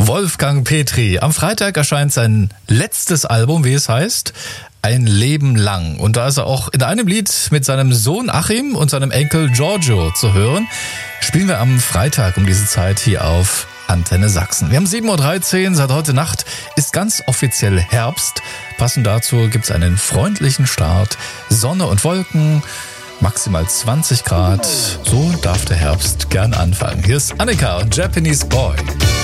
Wolfgang Petri. Am Freitag erscheint sein letztes Album, wie es heißt, Ein Leben lang. Und da ist er auch in einem Lied mit seinem Sohn Achim und seinem Enkel Giorgio zu hören. Spielen wir am Freitag um diese Zeit hier auf Antenne Sachsen. Wir haben 7.13 Uhr, seit heute Nacht ist ganz offiziell Herbst. Passend dazu gibt's einen freundlichen Start, Sonne und Wolken, maximal 20 Grad. So darf der Herbst gern anfangen. Hier ist Annika und Japanese Boy.